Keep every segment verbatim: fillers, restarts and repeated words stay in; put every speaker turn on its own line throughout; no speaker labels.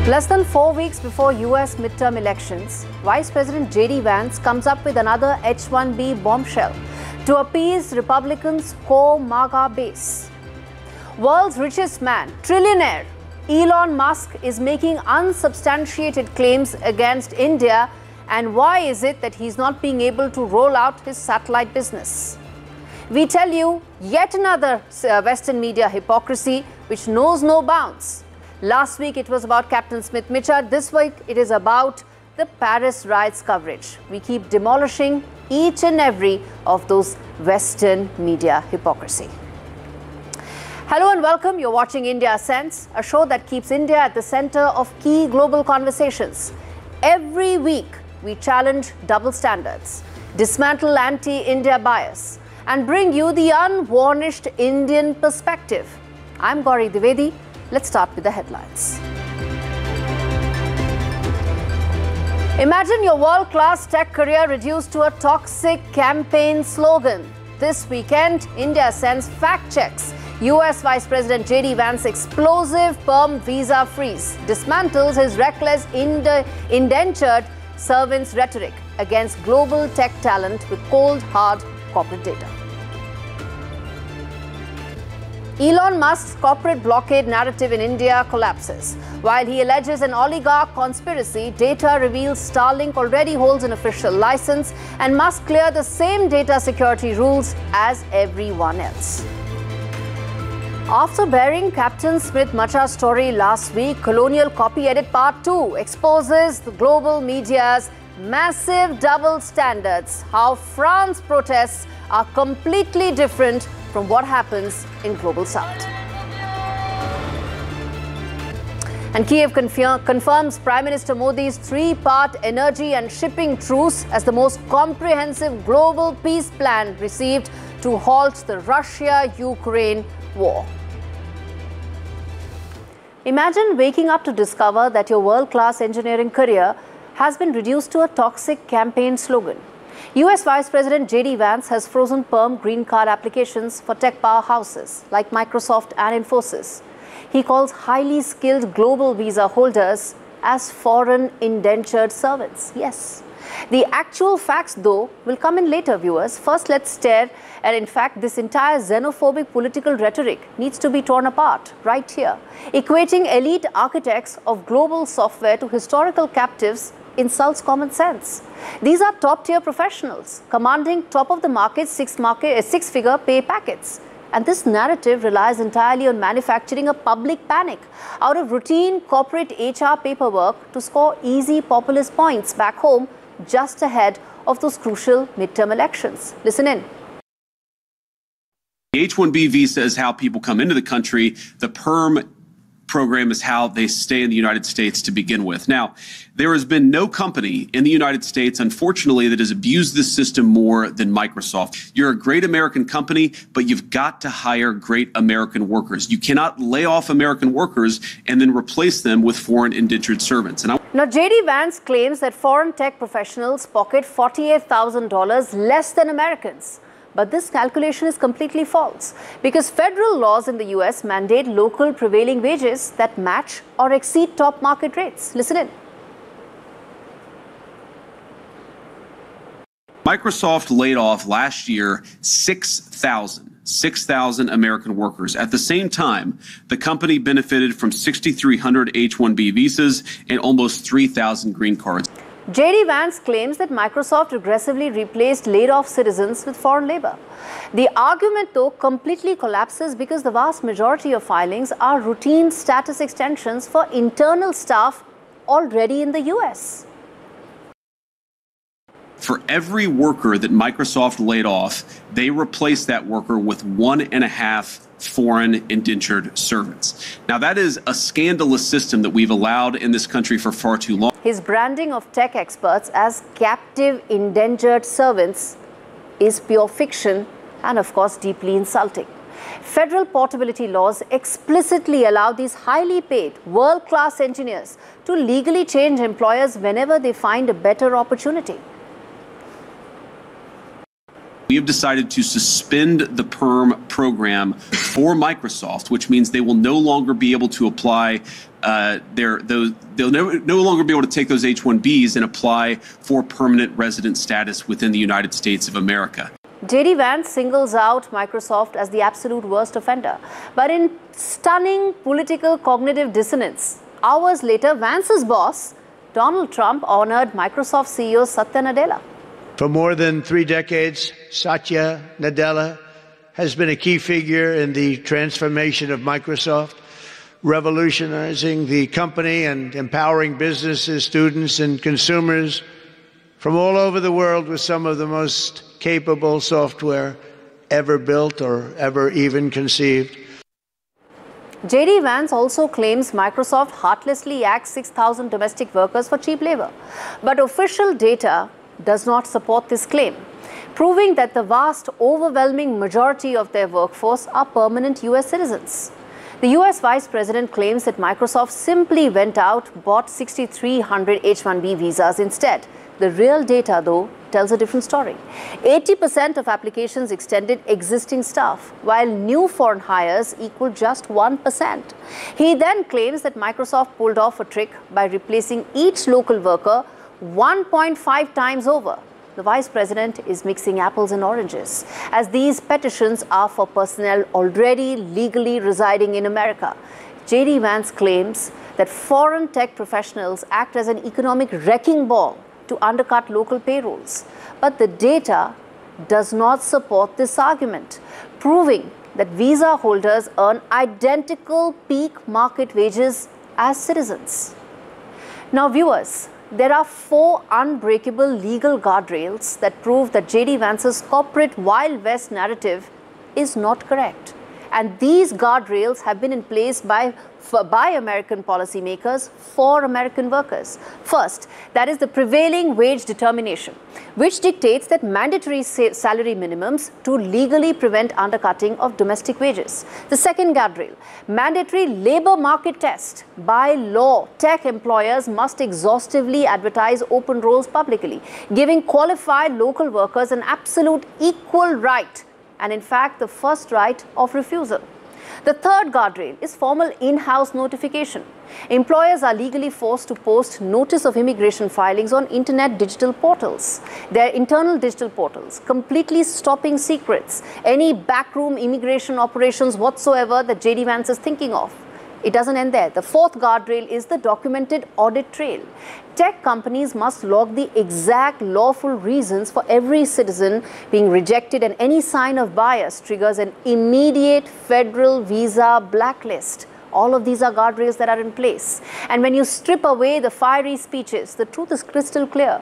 Less than four weeks before U S midterm elections, Vice President J D Vance comes up with another H one B bombshell to appease Republicans' core MAGA base. World's richest man, trillionaire, Elon Musk is making unsubstantiated claims against India. And why is it that he's not being able to roll out his satellite business? We tell you yet another uh, Western media hypocrisy which knows no bounds. Last week it was about Captain Smith Mitchell. This week it is about the Paris riots coverage. We keep demolishing each and every of those Western media hypocrisy. Hello and welcome. You're watching India Sense, a show that keeps India at the center of key global conversations. Every week we challenge double standards, dismantle anti-India bias, and bring you the unvarnished Indian perspective. I'm Gauri Dwivedi. Let's start with the headlines. Imagine your world-class tech career reduced to a toxic campaign slogan. This weekend, India Sense fact checks U S Vice President J D Vance's explosive perm visa freeze, dismantles his reckless ind- indentured servants rhetoric against global tech talent with cold, hard corporate data. Elon Musk's corporate blockade narrative in India collapses. While he alleges an oligarch conspiracy, data reveals Starlink already holds an official license and must clear the same data security rules as everyone else. After bearing Captain Smith Mitchell's story last week, Colonial Copy Edit Part two exposes the global media's massive double standards, how France protests are completely different from what happens in Global South. And Kiev confir- confirms Prime Minister Modi's three-part energy and shipping truce as the most comprehensive global peace plan received to halt the Russia-Ukraine war. Imagine waking up to discover that your world-class engineering career has been reduced to a toxic campaign slogan. U S Vice President J D Vance has frozen perm green card applications for tech powerhouses like Microsoft and Infosys. He calls highly skilled global visa holders as foreign indentured servants. Yes. The actual facts, though, will come in later, viewers. First, let's stare at, in fact, this entire xenophobic political rhetoric needs to be torn apart right here. Equating elite architects of global software to historical captives insults common sense. These are top-tier professionals commanding top-of-the-market six market, six-figure pay packets. And this narrative relies entirely on manufacturing a public panic out of routine corporate H R paperwork to score easy populist points back home just ahead of those crucial midterm elections. Listen in.
The H one B visa is how people come into the country. The perm program is how they stay in the United States to begin with. Now, there has been no company in the United States, unfortunately, that has abused this system more than Microsoft. You're a great American company, but you've got to hire great American workers. You cannot lay off American workers and then replace them with foreign indentured servants. And I
Now, J D Vance claims that foreign tech professionals pocket forty-eight thousand dollars less than Americans. But this calculation is completely false because federal laws in the U S mandate local prevailing wages that match or exceed top market rates. Listen in.
Microsoft laid off last year six thousand. six thousand American workers. At the same time, the company benefited from six thousand three hundred H one B visas and almost three thousand green cards.
J D Vance claims that Microsoft aggressively replaced laid-off citizens with foreign labor. The argument, though, completely collapses because the vast majority of filings are routine status extensions for internal staff already in the U S.
For every worker that Microsoft laid off, they replaced that worker with one and a half foreign indentured servants. Now, that is a scandalous system that we've allowed in this country for far too long.
His branding of tech experts as captive indentured servants is pure fiction and, of course, deeply insulting. Federal portability laws explicitly allow these highly paid, world-class engineers to legally change employers whenever they find a better opportunity.
We have decided to suspend the PERM program for Microsoft, which means they will no longer be able to apply uh, their those they'll no, no longer be able to take those H one Bs and apply for permanent resident status within the United States of America.
J D Vance singles out Microsoft as the absolute worst offender. But in stunning political cognitive dissonance, hours later, Vance's boss, Donald Trump, honored Microsoft C E O Satya Nadella.
For more than three decades, Satya Nadella has been a key figure in the transformation of Microsoft, revolutionizing the company and empowering businesses, students, and consumers from all over the world with some of the most capable software ever built or ever even conceived.
J D Vance also claims Microsoft heartlessly axed six thousand domestic workers for cheap labor. But official data does not support this claim, proving that the vast, overwhelming majority of their workforce are permanent U S citizens. The U S Vice President claims that Microsoft simply went out, bought six thousand three hundred H one B visas instead. The real data, though, tells a different story. eighty percent of applications extended existing staff, while new foreign hires equal just one percent. He then claims that Microsoft pulled off a trick by replacing each local worker one point five times over. The Vice President is mixing apples and oranges, as these petitions are for personnel already legally residing in America. J D Vance claims that foreign tech professionals act as an economic wrecking ball to undercut local payrolls. But the data does not support this argument, proving that visa holders earn identical peak market wages as citizens. Now, viewers, there are four unbreakable legal guardrails that prove that J D Vance's corporate Wild West narrative is not correct. And these guardrails have been in place by, for, by American policymakers for American workers. First, that is the prevailing wage determination, which dictates that mandatory salary minimums to legally prevent undercutting of domestic wages. The second guardrail, mandatory labor market test. By law, tech employers must exhaustively advertise open roles publicly, giving qualified local workers an absolute equal right, and in fact, the first right of refusal. The third guardrail is formal in-house notification. Employers are legally forced to post notice of immigration filings on internet digital portals, their internal digital portals, completely stopping secrets, any backroom immigration operations whatsoever that J D Vance is thinking of. It doesn't end there. The fourth guardrail is the documented audit trail. Tech companies must log the exact lawful reasons for every citizen being rejected, and any sign of bias triggers an immediate federal visa blacklist. All of these are guardrails that are in place. And when you strip away the fiery speeches, the truth is crystal clear.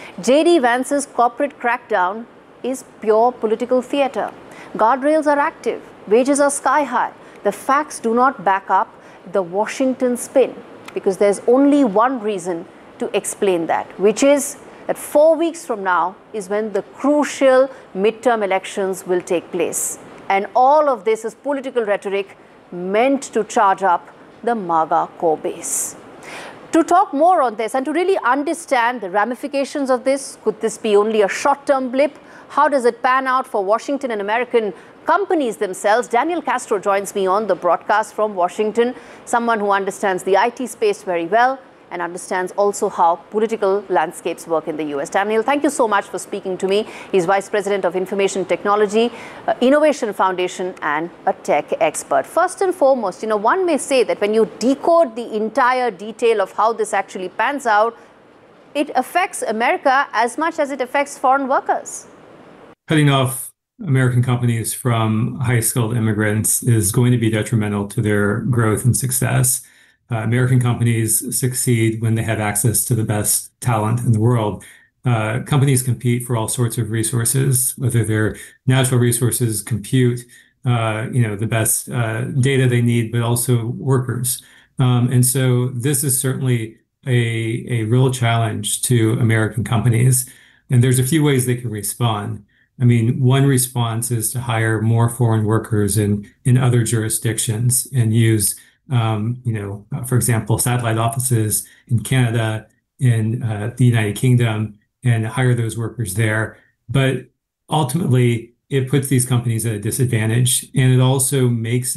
J D Vance's corporate crackdown is pure political theater. Guardrails are active. Wages are sky high. The facts do not back up the Washington spin, because there's only one reason to explain that, which is that four weeks from now is when the crucial midterm elections will take place. And all of this is political rhetoric meant to charge up the MAGA core base. To talk more on this and to really understand the ramifications of this, could this be only a short-term blip? How does it pan out for Washington and American companies themselves? Daniel Castro joins me on the broadcast from Washington, someone who understands the I T space very well and understands also how political landscapes work in the U S. Daniel, thank you so much for speaking to me. He's Vice President of Information Technology, uh, Innovation Foundation, and a tech expert. First and foremost, you know, one may say that when you decode the entire detail of how this actually pans out, it affects America as much as it affects foreign workers.
Cutting off American companies from high-skilled immigrants is going to be detrimental to their growth and success. Uh, American companies succeed when they have access to the best talent in the world. Uh, companies compete for all sorts of resources, whether they're natural resources, compute, uh, you know, the best uh, data they need, but also workers. Um, and so this is certainly a, a real challenge to American companies. And there's a few ways they can respond. I mean, one response is to hire more foreign workers in, in other jurisdictions and use, um, you know, for example, satellite offices in Canada, in uh, the United Kingdom, and hire those workers there. But ultimately, it puts these companies at a disadvantage, and it also makes